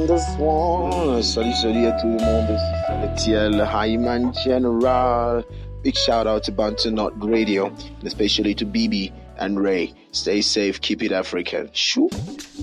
on this one. Salut à tout le monde, c'est Salatiel, Hyman General. Big shout out to Bantu Not Radio, especially to BB and Ray. Stay safe, keep it African. Shoo.